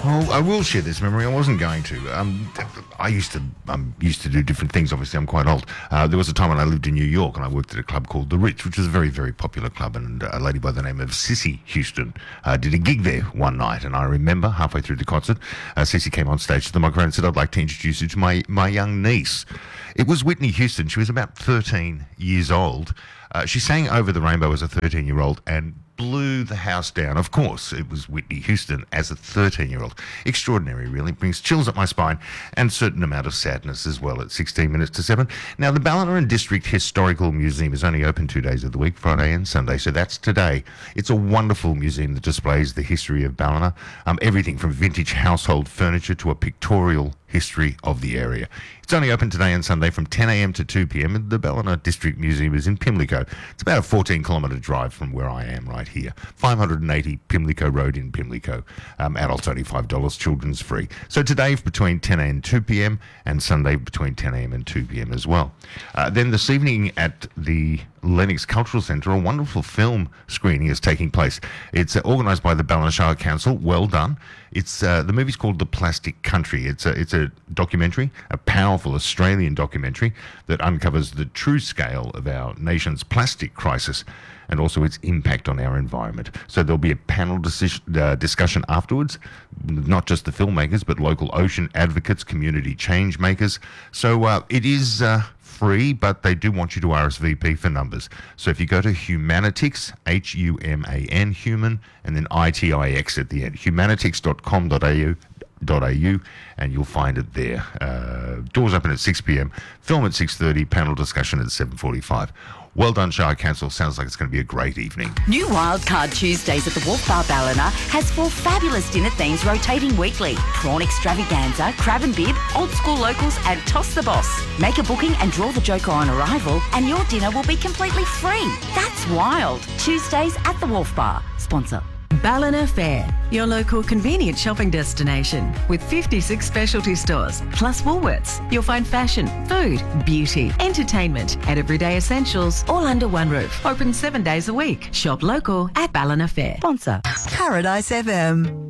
Oh, I will share this memory. I wasn't going to. I used to do different things. Obviously, I'm quite old. There was a time when I lived in New York and I worked at a club called The Ritz, which was a very, very popular club. And a lady by the name of Sissy Houston did a gig there one night. And I remember halfway through the concert, Sissy came on stage to the microphone and said, "I'd like to introduce you to my young niece." It was Whitney Houston. She was about 13 years old. She sang Over the Rainbow as a 13-year-old and blew the house down. Of course, it was Whitney Houston as a 13-year-old. Extraordinary, really. Brings chills up my spine and a certain amount of sadness as well at 16 minutes to 7. Now, the Ballina District Historical Museum is only open 2 days of the week, Friday and Sunday, so that's today. It's a wonderful museum that displays the history of Ballina, everything from vintage household furniture to a pictorial history of the area. It's only open today and Sunday from 10 a.m. to 2 p.m. and the Ballina District Museum is in Pimlico. It's about a 14-kilometre drive from where I am right here. 580 Pimlico Road in Pimlico. Adults only $5, children's free. So today between 10 a.m. and 2 p.m. and Sunday between 10 a.m. and 2 p.m. as well. Then this evening at the Lennox Cultural Centre, a wonderful film screening is taking place. It's organised by the Ballina Shire Council. Well done. It's the movie's called The Plastic Country. It's a documentary, a powerful Australian documentary that uncovers the true scale of our nation's plastic crisis and also its impact on our environment. So there'll be a panel discussion afterwards, not just the filmmakers, but local ocean advocates, community change makers. So it is free, but they do want you to RSVP for numbers. So if you go to Humanitix, Human, human, and then ITIX at the end, humanitix.com.au, and you'll find it there. Doors open at 6 p.m, film at 6:30, panel discussion at 7:45. Well done, Shire Council. Sounds like it's going to be a great evening. New Wildcard Tuesdays at the Wharf Bar Ballina has 4 fabulous dinner themes rotating weekly. Prawn extravaganza, crab and bib, old school locals and toss the boss. Make a booking and draw the joker on arrival and your dinner will be completely free. That's wild. Tuesdays at the Wharf Bar. Sponsor. Ballina Fair, your local convenient shopping destination with 56 specialty stores, plus Woolworths. You'll find fashion, food, beauty, entertainment and everyday essentials all under one roof. Open 7 days a week. Shop local at Ballina Fair. Sponsor. Paradise FM.